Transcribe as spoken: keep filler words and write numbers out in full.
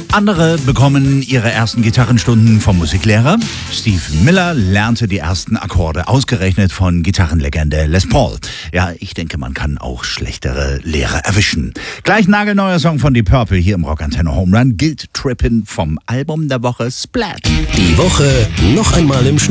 Andere bekommen ihre ersten Gitarrenstunden vom Musiklehrer. Steve Miller lernte die ersten Akkorde, ausgerechnet von Gitarrenlegende Les Paul. Ja, ich denke, man kann auch schlechtere Lehrer erwischen. Gleich nagelneuer Song von Deep Purple hier im Rockantenne Home Run. Guilt Trippin' vom Album der Woche Splat. Die Woche noch einmal im